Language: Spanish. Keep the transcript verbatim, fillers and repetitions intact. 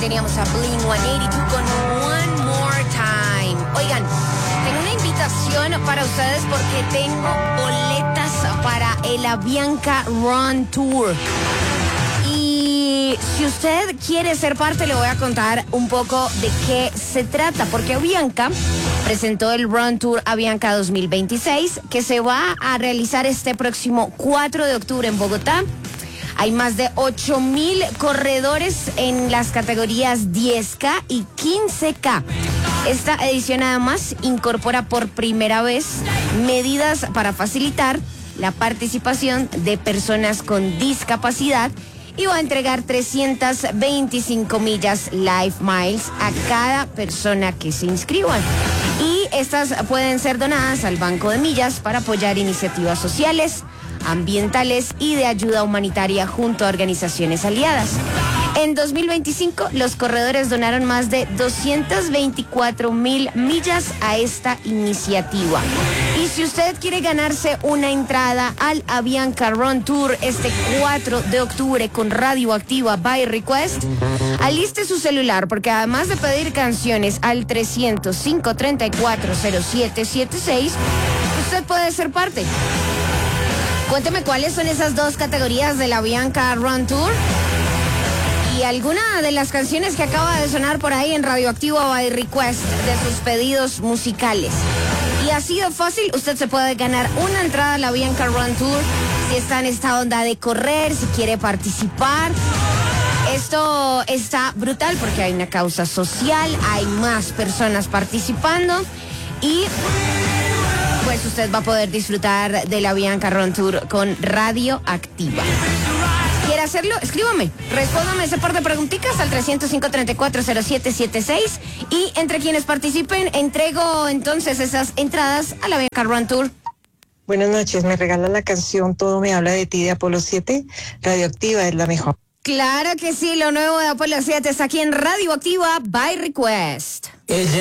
teníamos a Blink ciento ochenta y dos con One More Time. Oigan, tengo una invitación para ustedes porque tengo boletas para el Avianca Run Tour. Y si usted quiere ser parte, le voy a contar un poco de qué se trata, porque Avianca presentó el Run Tour Avianca dos mil veintiséis, que se va a realizar este próximo cuatro de octubre en Bogotá. Hay más de ocho mil corredores en las categorías diez K y quince K. Esta edición además incorpora por primera vez medidas para facilitar la participación de personas con discapacidad y va a entregar trescientas veinticinco millas Life Miles a cada persona que se inscriban. Y estas pueden ser donadas al Banco de Millas para apoyar iniciativas sociales, ambientales y de ayuda humanitaria junto a organizaciones aliadas. En dos mil veinticinco, los corredores donaron más de doscientas veinticuatro mil millas a esta iniciativa. Y si usted quiere ganarse una entrada al Avianca Run Tour este cuatro de octubre con Radioactiva by Request, aliste su celular, porque además de pedir canciones al trescientos, cinco treinta y cuatro, cero siete setenta y seis, usted puede ser parte. Cuénteme cuáles son esas dos categorías del Avianca Run Tour y alguna de las canciones que acaba de sonar por ahí en Radioactiva by Request de sus pedidos musicales. Y así de fácil, usted se puede ganar una entrada al Avianca Run Tour si está en esta onda de correr, si quiere participar. Esto está brutal porque hay una causa social, hay más personas participando y pues usted va a poder disfrutar del Avianca Run Tour con Radioactiva. ¿Quiere hacerlo? Escríbame. Respóndame ese par de preguntitas al trescientos, cinco treinta y cuatro, cero siete setenta y seis. Y entre quienes participen, entrego entonces esas entradas a la Avianca Run Tour. Buenas noches. ¿Me regala la canción Todo me habla de ti de Apolo siete? Radioactiva es la mejor. Claro que sí. Lo nuevo de Apolo siete está aquí en Radioactiva by Request. Ella